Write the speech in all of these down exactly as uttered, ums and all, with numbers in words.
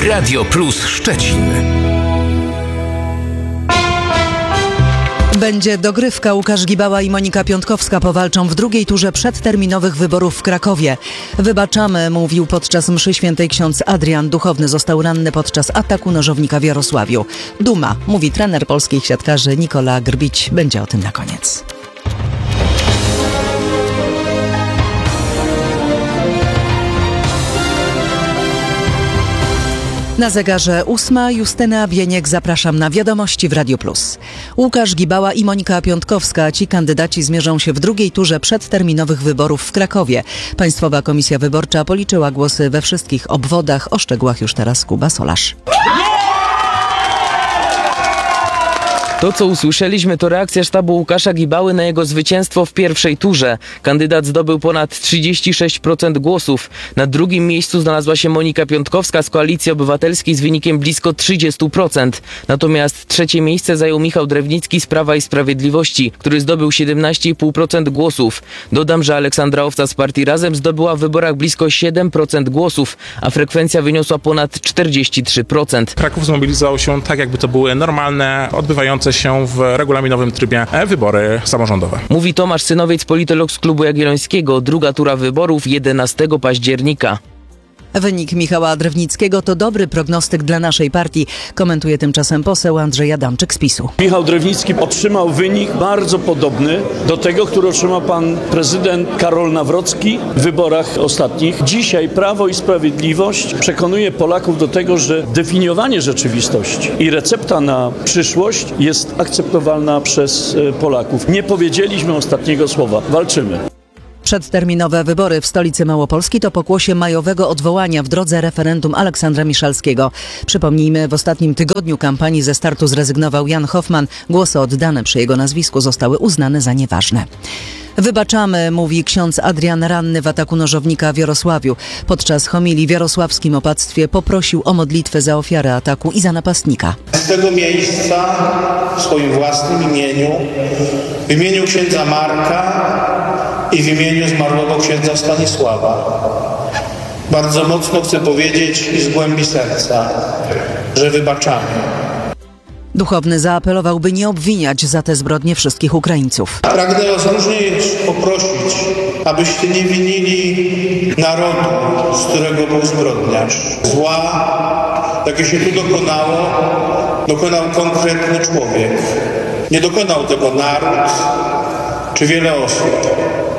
Radio Plus Szczecin. Będzie dogrywka. Łukasz Gibała i Monika Piątkowska powalczą w drugiej turze przedterminowych wyborów w Krakowie. Wybaczamy, mówił podczas mszy świętej ksiądz Adrian. Duchowny został ranny podczas ataku nożownika w Jarosławiu. Duma, mówi trener polskich siatkarzy Nikola Grbić. Będzie o tym na koniec. Na zegarze ósma. Justyna Wieniek, zapraszam na wiadomości w Radio Plus. Łukasz Gibała i Monika Piątkowska, ci kandydaci zmierzą się w drugiej turze przedterminowych wyborów w Krakowie. Państwowa Komisja Wyborcza policzyła głosy we wszystkich obwodach. O szczegółach już teraz Kuba Solarz. To, co usłyszeliśmy, to reakcja sztabu Łukasza Gibały na jego zwycięstwo w pierwszej turze. Kandydat zdobył ponad trzydzieści sześć procent głosów. Na drugim miejscu znalazła się Monika Piątkowska z Koalicji Obywatelskiej z wynikiem blisko trzydzieści procent. Natomiast trzecie miejsce zajął Michał Drewnicki z Prawa i Sprawiedliwości, który zdobył siedemnaście i pół procent głosów. Dodam, że Aleksandra Owca z partii Razem zdobyła w wyborach blisko siedem procent głosów, a frekwencja wyniosła ponad czterdzieści trzy procent. Kraków zmobilizował się tak, jakby to były normalne, odbywające się w regulaminowym trybie wybory samorządowe. Mówi Tomasz Synowiec, politolog z Klubu Jagiellońskiego. Druga tura wyborów jedenastego października. Wynik Michała Drewnickiego to dobry prognostyk dla naszej partii, komentuje tymczasem poseł Andrzej Adamczyk z PiSu. Michał Drewnicki otrzymał wynik bardzo podobny do tego, który otrzymał pan prezydent Karol Nawrocki w wyborach ostatnich. Dzisiaj Prawo i Sprawiedliwość przekonuje Polaków do tego, że definiowanie rzeczywistości i recepta na przyszłość jest akceptowalna przez Polaków. Nie powiedzieliśmy ostatniego słowa. Walczymy. Przedterminowe wybory w stolicy Małopolski to pokłosie majowego odwołania w drodze referendum Aleksandra Miszalskiego. Przypomnijmy, w ostatnim tygodniu kampanii ze startu zrezygnował Jan Hoffman. Głosy oddane przy jego nazwisku zostały uznane za nieważne. Wybaczamy, mówi ksiądz Adrian, ranny w ataku nożownika w Jarosławiu. Podczas homilii w jarosławskim opactwie poprosił o modlitwę za ofiarę ataku i za napastnika. Z tego miejsca w swoim własnym imieniu, w imieniu księdza Marka i w imieniu zmarłego księdza Stanisława bardzo mocno chcę powiedzieć i z głębi serca, że wybaczamy. Duchowny zaapelował, by nie obwiniać za te zbrodnie wszystkich Ukraińców. Pragnę was również poprosić, abyście nie winili narodu, z którego był zbrodniarz. Zła, jakie się tu dokonało, dokonał konkretny człowiek. Nie dokonał tego naród czy wiele osób.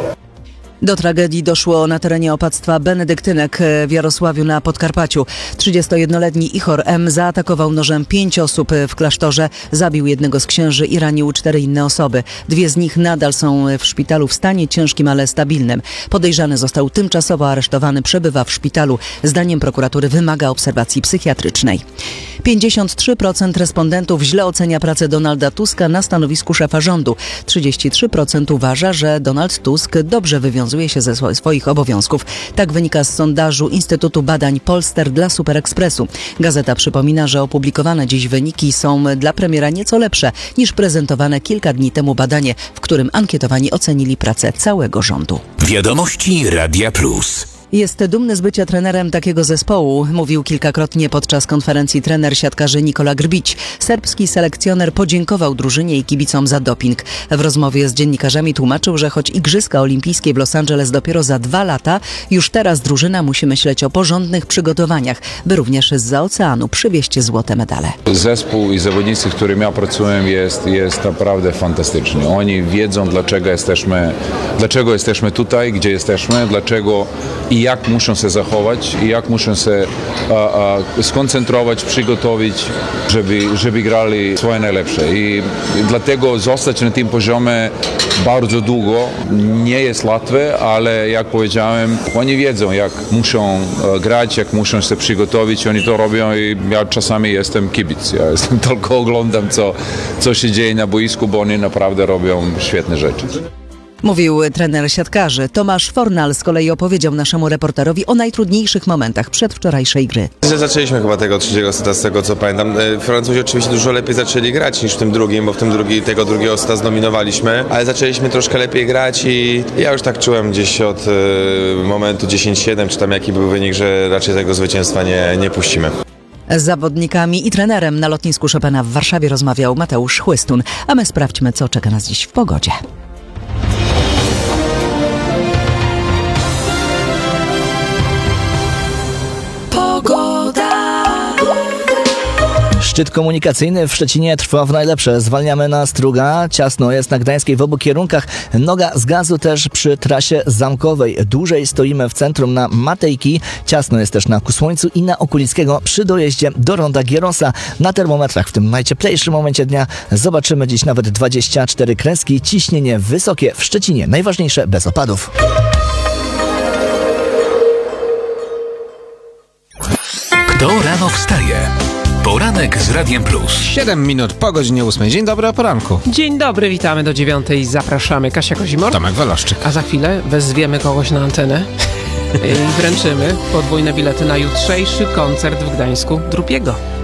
Do tragedii doszło na terenie opactwa Benedyktynek w Jarosławiu na Podkarpaciu. trzydziestojednoletni Ichor M. zaatakował nożem pięć osób w klasztorze, zabił jednego z księży i ranił cztery inne osoby. Dwie z nich nadal są w szpitalu w stanie ciężkim, ale stabilnym. Podejrzany został tymczasowo aresztowany, przebywa w szpitalu. Zdaniem prokuratury wymaga obserwacji psychiatrycznej. pięćdziesiąt trzy procent respondentów źle ocenia pracę Donalda Tuska na stanowisku szefa rządu. trzydzieści trzy procent uważa, że Donald Tusk dobrze wywiązuje się ze swoich obowiązków. Tak wynika z sondażu Instytutu Badań Polster dla Superekspresu. Gazeta przypomina, że opublikowane dziś wyniki są dla premiera nieco lepsze niż prezentowane kilka dni temu badanie, w którym ankietowani ocenili pracę całego rządu. Wiadomości Radia Plus. Jest dumny z bycia trenerem takiego zespołu, mówił kilkakrotnie podczas konferencji trener siatkarzy Nikola Grbić. Serbski selekcjoner podziękował drużynie i kibicom za doping. W rozmowie z dziennikarzami tłumaczył, że choć Igrzyska Olimpijskie w Los Angeles dopiero za dwa lata, już teraz drużyna musi myśleć o porządnych przygotowaniach, by również zza oceanu przywieźć złote medale. Zespół i zawodnicy, z którymi ja pracuję, jest, jest naprawdę fantastyczny. Oni wiedzą, dlaczego jesteśmy, dlaczego jesteśmy tutaj, gdzie jesteśmy, dlaczego i jak muszą się zachować i jak muszą się a, a, skoncentrować, przygotować, żeby, żeby grali swoje najlepsze. I dlatego zostać na tym poziomie bardzo długo nie jest łatwe, ale jak powiedziałem, oni wiedzą, jak muszą grać, jak muszą się przygotować, oni to robią i ja czasami jestem kibic. Ja jestem tylko oglądam, co, co się dzieje na boisku, bo oni naprawdę robią świetne rzeczy. Mówił trener siatkarzy. Tomasz Fornal z kolei opowiedział naszemu reporterowi o najtrudniejszych momentach przedwczorajszej gry. Zaczęliśmy chyba tego trzeciego seta, z tego co pamiętam. Francuzi oczywiście dużo lepiej zaczęli grać niż w tym drugim, bo w tym drugi, tego drugiego seta zdominowaliśmy, ale zaczęliśmy troszkę lepiej grać i ja już tak czułem gdzieś od y, momentu dziesięć siedem, czy tam jaki był wynik, że raczej tego zwycięstwa nie, nie puścimy. Z zawodnikami i trenerem na lotnisku Chopina w Warszawie rozmawiał Mateusz Chłystun. A my sprawdźmy, co czeka nas dziś w pogodzie. Szczyt komunikacyjny w Szczecinie trwa w najlepsze. Zwalniamy na Struga, ciasno jest na Gdańskiej w obu kierunkach. Noga z gazu też przy trasie zamkowej. Dłużej stoimy w centrum na Matejki. Ciasno jest też na Kusłońcu i na Okulickiego przy dojeździe do ronda Gierosa. Na termometrach w tym najcieplejszym momencie dnia zobaczymy dziś nawet dwadzieścia cztery kreski. Ciśnienie wysokie w Szczecinie. Najważniejsze bez opadów. Kto rano wstaje? Poranek z Radiem Plus. siedem minut po godzinie ósmej. Dzień dobry o poranku. Dzień dobry, witamy do dziewiątej. Zapraszamy Kasia Kozimor. Tomek Waloszczyk. A za chwilę wezwiemy kogoś na antenę i wręczymy podwójne bilety na jutrzejszy koncert w Gdańsku Drupiego.